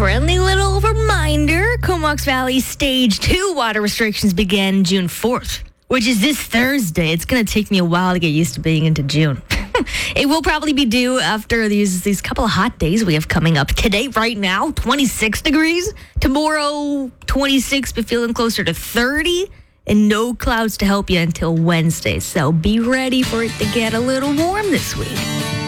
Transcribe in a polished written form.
friendly little reminder, Comox Valley Stage 2 water restrictions begin June 4th, which is this Thursday. It's going to take me a while to get used to being into June. It will probably be due after these couple of hot days we have coming up. Today, right now, 26 degrees. Tomorrow, 26, but feeling closer to 30. And no clouds to help you until Wednesday. So be ready for it to get a little warm this week.